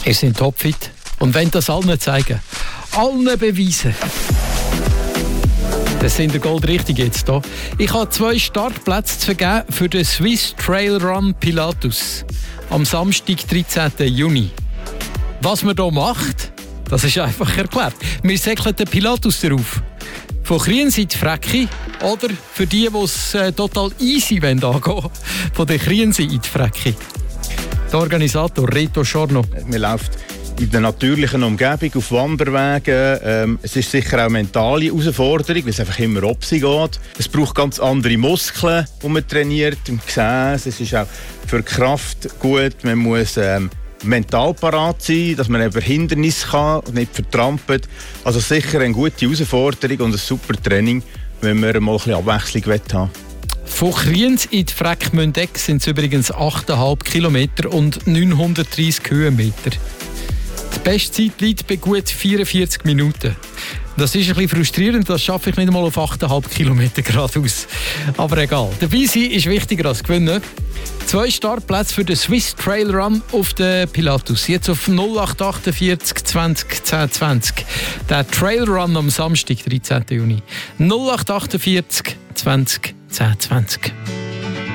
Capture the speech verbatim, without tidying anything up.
Ihr seid topfit und wollt das allen zeigen. Allen beweisen. Das sind der Gold richtig jetzt hier. Ich habe zwei Startplätze zu vergeben für den Swiss Trail Run Pilatus am Samstag, dreizehnten Juni. Was man hier macht, das ist einfach erklärt. Wir säckeln den Pilatus darauf. Von Kriensee Frecki oder für die, die es äh, total easy angehen wollen, von der Kriensee in die Frecki. Der Organisator Reto Schorno. Man läuft in der natürlichen Umgebung auf Wanderwegen. Ähm, es ist sicher auch eine mentale Herausforderung, weil es einfach immer ob sie geht. Es braucht ganz andere Muskeln, die man trainiert, im Gesäß. Es ist auch für die Kraft gut. Man muss ähm, mental parat sein, dass man über Hindernisse kann und nicht vertrampelt. Also sicher eine gute Herausforderung und ein super Training, wenn man mal ein bisschen Abwechslung haben will. Von Kriens in die Freckmündeck sind es übrigens acht Komma fünf Kilometer und neunhundertdreissig Höhenmeter. Die Bestzeit liegt bei gut vierundvierzig Minuten. Das ist ein bisschen frustrierend, das schaffe ich nicht einmal auf acht Komma fünf Kilometer geradeaus. Aber egal. Dabei sein ist wichtiger als gewinnen. Zwei Startplätze für den Swiss Trail Run auf den Pilatus. Jetzt auf null acht achtundvierzig zwanzig zehn zwanzig. Der Trail Run am Samstag, dreizehnten Juni. null acht achtundvierzig zwanzig zehn zwanzig.